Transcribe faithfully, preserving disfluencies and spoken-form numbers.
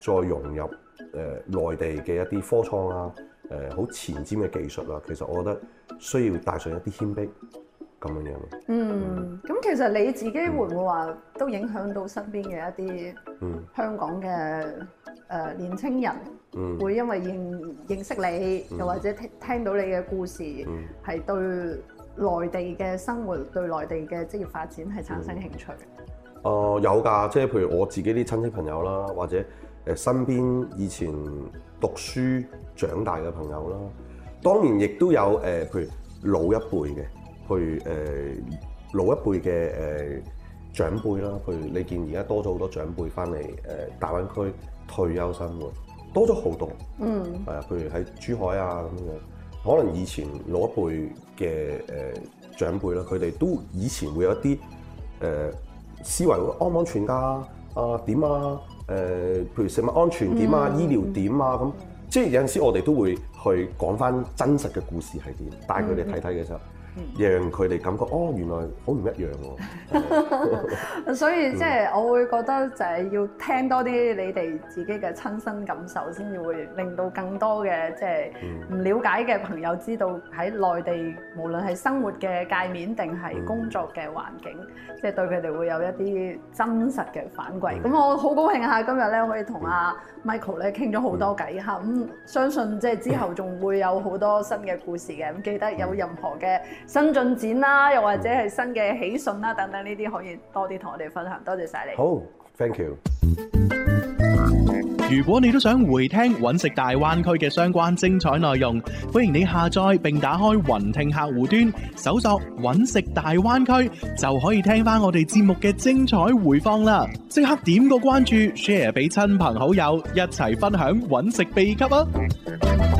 再融入誒、呃、內地嘅一啲科創啊，誒、呃、好前瞻嘅技術啊，其實我覺得需要帶上一啲謙卑咁樣樣。 嗯，咁、嗯、其實你自己會唔會話都影響到身邊嘅一啲香港嘅誒、呃、年青人，嗯、會因為認認識你，嗯、又或者聽聽到你嘅故事，係、嗯、對內地嘅生活、對內地嘅職業發展係產生興趣？ 誒、呃、有㗎，即係譬如我自己啲親戚朋友啦，或者誒身邊以前讀書長大嘅朋友啦，當然亦都有誒、呃，譬如老一輩嘅，譬如誒、呃、老一輩嘅誒、呃、長輩啦，譬如你見而家多咗好多長輩翻嚟誒大灣區退休生活，多咗好多，嗯，係啊，譬如喺珠海啊咁樣，可能以前老一輩嘅誒、呃、長輩啦，佢哋都以前會有一啲誒、呃、思維安唔安全㗎啊點啊誒、呃，譬如食物安全點啊，嗯、醫療點啊咁，即係有陣時我哋都會去講翻真實嘅故事係點，帶佢哋睇睇嘅時候。讓佢哋感覺哦，原來好唔一樣喎。 所以即係我會覺得就係要聽多啲你哋自己嘅親身感受，先至會令到更多嘅即係唔了解嘅朋友知道喺內地無論係生活嘅界面定係工作嘅環境，即係對佢哋會有一啲真實嘅反饋。咁我好高興嚇，今日咧可以同阿 Michael 咧傾咗好多偈嚇。咁相信即係之後仲會有好多新嘅故事嘅。咁記得有任何嘅新進展啦，又或者係新嘅喜訊啦，等等呢啲可以多啲同我哋分享。多謝晒你。 好 ，thank you。 如果你都想回聽揾食大灣區嘅相關精彩內容，歡迎你下載並打開雲聽客戶端，搜索揾食大灣區，就可以聽翻我哋節目嘅精彩回放啦！即刻點個關注 ，share 俾親朋好友，一齊分享揾食秘笈啊！